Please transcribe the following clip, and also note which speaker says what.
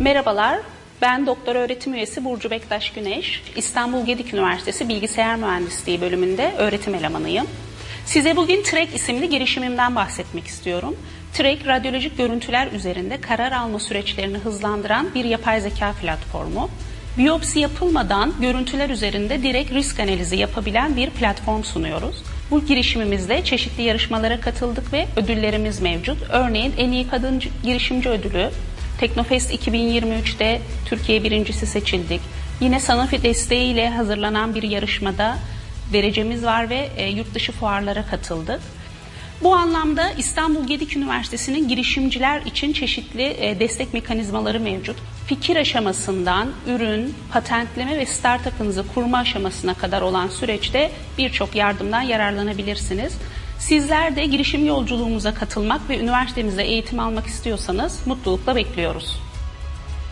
Speaker 1: Merhabalar, ben doktor öğretim üyesi Burcu Bektaş Güneş. İstanbul Gedik Üniversitesi Bilgisayar Mühendisliği bölümünde öğretim elemanıyım. Size bugün TREK isimli girişimimden bahsetmek istiyorum. TREK, radyolojik görüntüler üzerinde karar alma süreçlerini hızlandıran bir yapay zeka platformu. Biyopsi yapılmadan görüntüler üzerinde direkt risk analizi yapabilen bir platform sunuyoruz. Bu girişimimizde çeşitli yarışmalara katıldık ve ödüllerimiz mevcut. Örneğin en iyi kadın girişimci ödülü, Teknofest 2023'te Türkiye birincisi seçildik. Yine Sanofi desteğiyle hazırlanan bir yarışmada derecemiz var ve yurt dışı fuarlara katıldık. Bu anlamda İstanbul Gedik Üniversitesi'nin girişimciler için çeşitli destek mekanizmaları mevcut. Fikir aşamasından ürün, patentleme ve startup'ınızı kurma aşamasına kadar olan süreçte birçok yardımdan yararlanabilirsiniz. Sizler de girişim yolculuğumuza katılmak ve üniversitemizde eğitim almak istiyorsanız mutlulukla bekliyoruz.